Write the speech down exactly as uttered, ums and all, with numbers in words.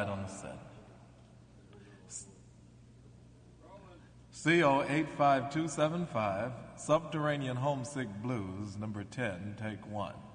light on the set. C O eight five two seven five, Subterranean Homesick Blues, number ten, take one.